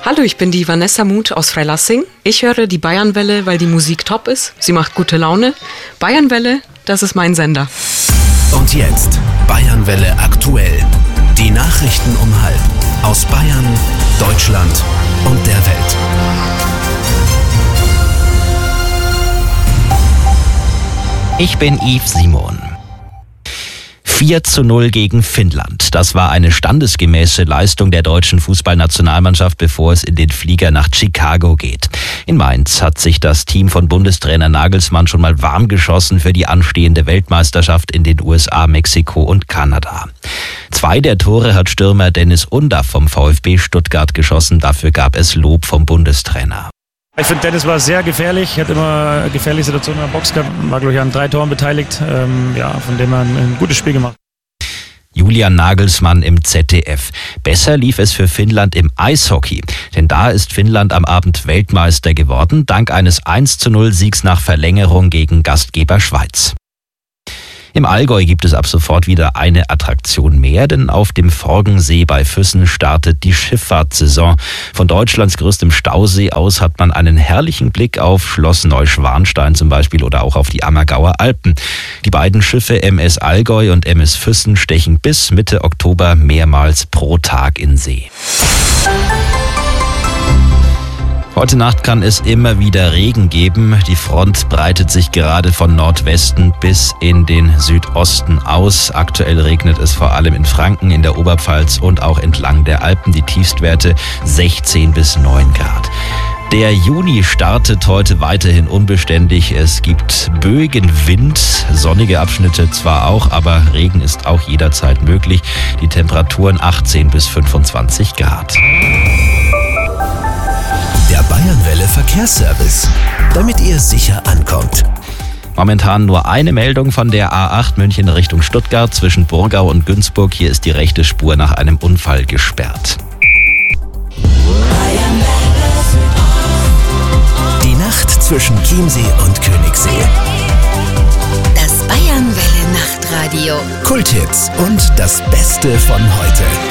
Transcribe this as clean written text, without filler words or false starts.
Hallo, ich bin die Vanessa Muth aus Freilassing. Ich höre die Bayernwelle, weil die Musik top ist. Sie macht gute Laune. Bayernwelle, das ist mein Sender. Und jetzt Bayernwelle aktuell. Die Nachrichten um 12:30 aus Bayern, Deutschland und der Welt. Ich bin Yves Simon. 4:0 gegen Finnland. Das war eine standesgemäße Leistung der deutschen Fußballnationalmannschaft, bevor es in den Flieger nach Chicago geht. In Mainz hat sich das Team von Bundestrainer Nagelsmann schon mal warm geschossen für die anstehende Weltmeisterschaft in den USA, Mexiko und Kanada. 2 der Tore hat Stürmer Dennis Undaff vom VfB Stuttgart geschossen. Dafür gab es Lob vom Bundestrainer. Ich finde, Dennis war sehr gefährlich, hat immer gefährliche Situationen in der Box gehabt, war glaube ich an 3 Toren beteiligt, von dem er ein gutes Spiel gemacht. Julian Nagelsmann im ZDF. Besser lief es für Finnland im Eishockey, denn da ist Finnland am Abend Weltmeister geworden, dank eines 1:0 Siegs nach Verlängerung gegen Gastgeber Schweiz. Im Allgäu gibt es ab sofort wieder eine Attraktion mehr, denn auf dem Forgensee bei Füssen startet die Schifffahrtssaison. Von Deutschlands größtem Stausee aus hat man einen herrlichen Blick auf Schloss Neuschwanstein zum Beispiel oder auch auf die Ammergauer Alpen. Die beiden Schiffe MS Allgäu und MS Füssen stechen bis Mitte Oktober mehrmals pro Tag in See. Heute Nacht kann es immer wieder Regen geben. Die Front breitet sich gerade von Nordwesten bis in den Südosten aus. Aktuell regnet es vor allem in Franken, in der Oberpfalz und auch entlang der Alpen. Die Tiefstwerte 16 bis 9 Grad. Der Juni startet heute weiterhin unbeständig. Es gibt Böenwind, sonnige Abschnitte zwar auch, aber Regen ist auch jederzeit möglich. Die Temperaturen 18 bis 25 Grad. Der Bayernwelle Verkehrsservice, damit ihr sicher ankommt. Momentan nur eine Meldung von der A8 München Richtung Stuttgart zwischen Burgau und Günzburg. Hier ist die rechte Spur nach einem Unfall gesperrt. Die Nacht zwischen Chiemsee und Königssee. Das Bayernwelle Nachtradio. Kulthits und das Beste von heute.